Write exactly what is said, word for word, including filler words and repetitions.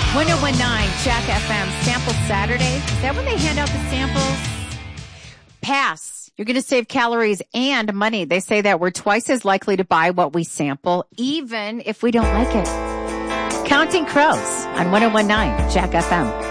ten nineteen Jack F M Sample Saturday. Is that when they hand out the samples? Pass. You're going to save calories and money. They say that we're twice as likely to buy what we sample, even if we don't like it. Counting Crows on ten nineteen Jack F M.